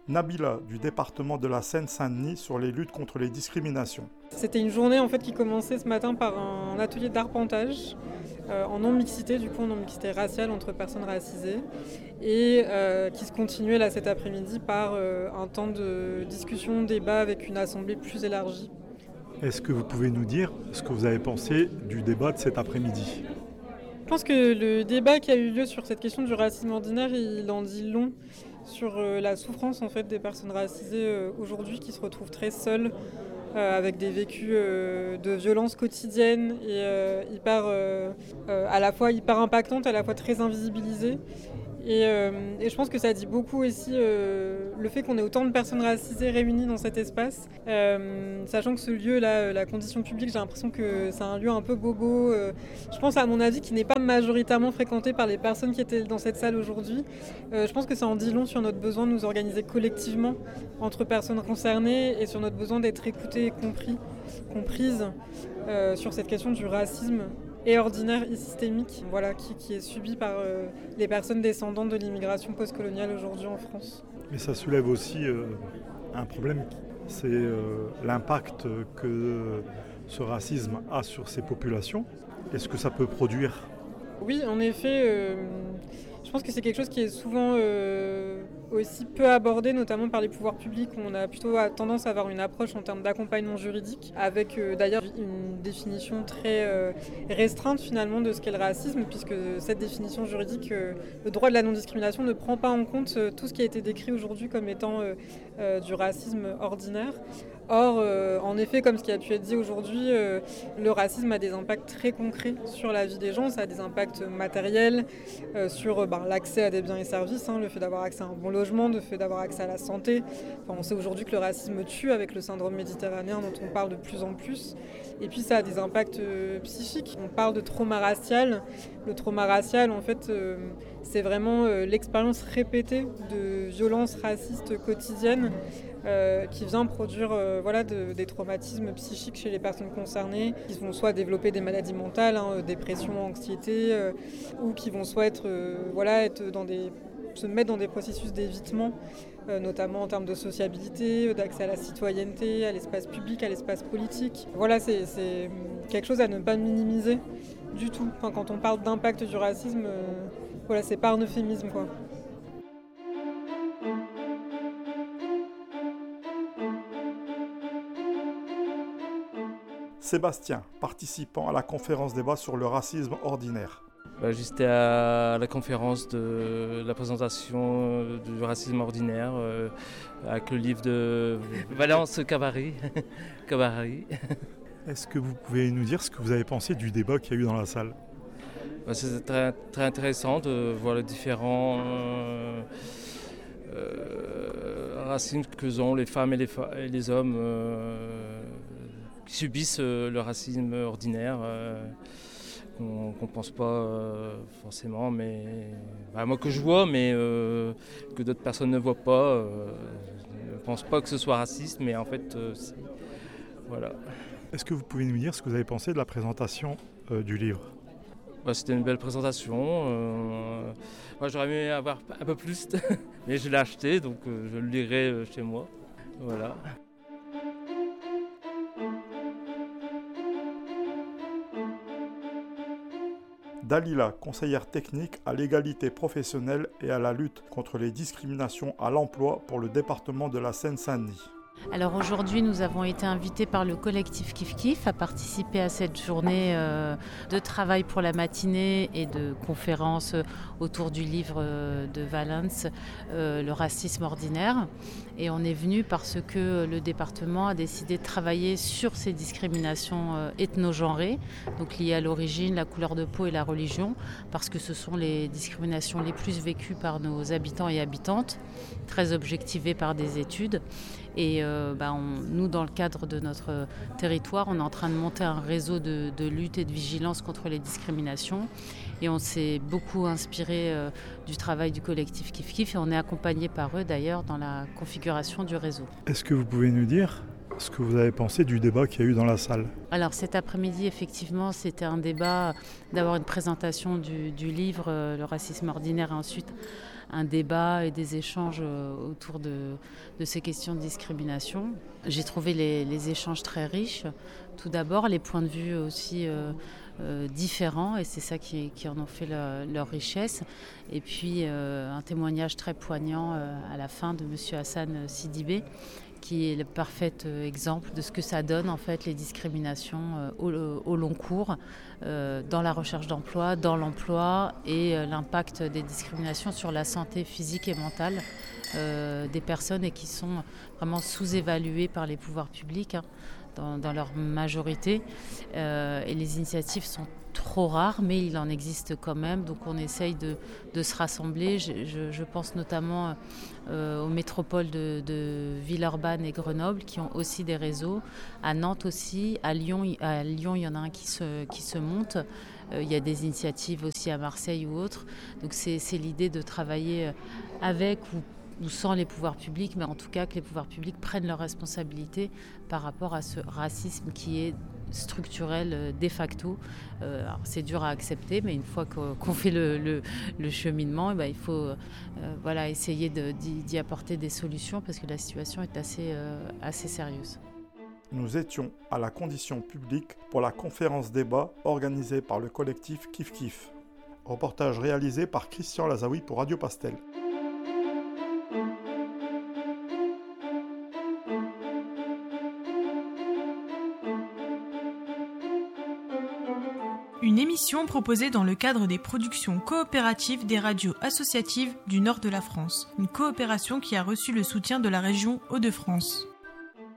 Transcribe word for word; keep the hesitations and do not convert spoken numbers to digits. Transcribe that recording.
Nabila du département de la Seine-Saint-Denis sur les luttes contre les discriminations. C'était une journée en fait qui commençait ce matin par un atelier d'arpentage euh, en non-mixité, du coup en non-mixité raciale entre personnes racisées, et euh, qui se continuait là cet après-midi par euh, un temps de discussion, débat avec une assemblée plus élargie. Est-ce que vous pouvez nous dire ce que vous avez pensé du débat de cet après-midi ? Je pense que le débat qui a eu lieu sur cette question du racisme ordinaire, il en dit long sur euh, la souffrance en fait des personnes racisées euh, aujourd'hui qui se retrouvent très seules euh, avec des vécus euh, de violence quotidienne et euh, hyper, euh, euh, à la fois hyper impactantes, à la fois très invisibilisées. Et, euh, et je pense que ça dit beaucoup aussi euh, le fait qu'on ait autant de personnes racisées réunies dans cet espace, euh, sachant que ce lieu-là, la condition publique, j'ai l'impression que c'est un lieu un peu bobo. Euh, je pense à mon avis qui n'est pas majoritairement fréquenté par les personnes qui étaient dans cette salle aujourd'hui. Euh, je pense que ça en dit long sur notre besoin de nous organiser collectivement entre personnes concernées et sur notre besoin d'être écoutés et compris, comprises euh, sur cette question du racisme et ordinaire et systémique, voilà, qui, qui est subi par euh, les personnes descendantes de l'immigration postcoloniale aujourd'hui en France. Mais ça soulève aussi euh, un problème, c'est euh, l'impact que ce racisme a sur ces populations. Est-ce que ça peut produire ? Oui, en effet, euh, je pense que c'est quelque chose qui est souvent euh, aussi peu abordé, notamment par les pouvoirs publics, où on a plutôt tendance à avoir une approche en termes d'accompagnement juridique, avec euh, d'ailleurs une définition très euh, restreinte finalement de ce qu'est le racisme, puisque cette définition juridique, euh, le droit de la non-discrimination, ne prend pas en compte euh, tout ce qui a été décrit aujourd'hui comme étant euh, euh, du racisme ordinaire. Or, euh, en effet, comme ce qui a pu être dit aujourd'hui, euh, le racisme a des impacts très concrets sur la vie des gens. Ça a des impacts matériels euh, sur euh, ben, l'accès à des biens et services, hein, le fait d'avoir accès à un bon logement, le fait d'avoir accès à la santé. Enfin, on sait aujourd'hui que le racisme tue avec le syndrome méditerranéen dont on parle de plus en plus. Et puis ça a des impacts euh, psychiques. On parle de trauma racial. Le trauma racial, en fait, euh, c'est vraiment euh, l'expérience répétée de violences racistes quotidiennes Euh, qui vient produire euh, voilà, de, des traumatismes psychiques chez les personnes concernées, qui vont soit développer des maladies mentales, hein, dépression, anxiété, euh, ou qui vont soit être, euh, voilà, être dans des, se mettre dans des processus d'évitement, euh, notamment en termes de sociabilité, d'accès à la citoyenneté, à l'espace public, à l'espace politique. Voilà, c'est, c'est quelque chose à ne pas minimiser du tout. Enfin, quand on parle d'impact du racisme, euh, voilà, c'est pas un euphémisme, quoi. Sébastien, participant à la conférence débat sur le racisme ordinaire. Bah, j'étais à la conférence de la présentation du racisme ordinaire euh, avec le livre de Valence Cavary. Cavary. Est-ce que vous pouvez nous dire ce que vous avez pensé du débat qu'il y a eu dans la salle ? Bah, c'était très, très intéressant de voir les différents euh, euh, racismes que ont les femmes et les, fa- et les hommes euh, qui subissent euh, le racisme ordinaire. Euh, qu'on ne pense pas euh, forcément, mais bah, moi que je vois, mais euh, que d'autres personnes ne voient pas. Euh, ne pensent pas que ce soit raciste, mais en fait, euh, si. Voilà. Est-ce que vous pouvez nous dire ce que vous avez pensé de la présentation euh, du livre ? Bah, c'était une belle présentation. Euh, moi, j'aurais aimé avoir un peu plus, mais je l'ai acheté, donc euh, je le lirai euh, chez moi. Voilà. Dalila, conseillère technique à l'égalité professionnelle et à la lutte contre les discriminations à l'emploi pour le département de la Seine-Saint-Denis. Alors aujourd'hui, nous avons été invités par le collectif Kif Kif à participer à cette journée euh, de travail pour la matinée et de conférences autour du livre de Valence, euh, Le racisme ordinaire. Et on est venu parce que le département a décidé de travailler sur ces discriminations euh, ethno-genrées, donc liées à l'origine, la couleur de peau et la religion, parce que ce sont les discriminations les plus vécues par nos habitants et habitantes, très objectivées par des études. Et euh, bah on, nous, dans le cadre de notre territoire, on est en train de monter un réseau de, de lutte et de vigilance contre les discriminations. Et on s'est beaucoup inspiré euh, du travail du collectif Kif Kif et on est accompagné par eux d'ailleurs dans la configuration du réseau. Est-ce que vous pouvez nous dire ce que vous avez pensé du débat qu'il y a eu dans la salle ? Alors cet après-midi, effectivement, c'était un débat d'avoir une présentation du, du livre euh, Le racisme ordinaire et ensuite un débat et des échanges autour de, de ces questions de discrimination. J'ai trouvé les, les échanges très riches. Tout d'abord, les points de vue aussi euh, euh, différents, et c'est ça qui, qui en ont fait leur, leur richesse. Et puis, euh, un témoignage très poignant euh, à la fin de M. Hassan Sidibé, qui est le parfait exemple de ce que ça donne, en fait, les discriminations au, au long cours, euh, dans la recherche d'emploi, dans l'emploi, et euh, l'impact des discriminations sur la santé physique et mentale euh, des personnes, et qui sont vraiment sous-évaluées par les pouvoirs publics, hein, dans, dans leur majorité. Euh, et les initiatives sont trop rares, mais il en existe quand même, donc on essaye de, de se rassembler. Je, je, je pense notamment euh, aux métropoles de, de Villeurbanne et Grenoble, qui ont aussi des réseaux, à Nantes aussi, à Lyon, à Lyon il y en a un qui se, qui se monte, euh, il y a des initiatives aussi à Marseille ou autres, donc c'est, c'est l'idée de travailler avec ou ou sans les pouvoirs publics, mais en tout cas que les pouvoirs publics prennent leurs responsabilités par rapport à ce racisme qui est structurel de facto. Euh, alors c'est dur à accepter, mais une fois qu'on fait le, le, le cheminement, eh ben, il faut euh, voilà, essayer de, d'y, d'y apporter des solutions, parce que la situation est assez, euh, assez sérieuse. Nous étions à la condition publique pour la conférence débat organisée par le collectif Kif Kif. Reportage réalisé par Christian Lazaoui pour Radio Pastel. Une émission proposée dans le cadre des productions coopératives des radios associatives du nord de la France. Une coopération qui a reçu le soutien de la région Hauts-de-France.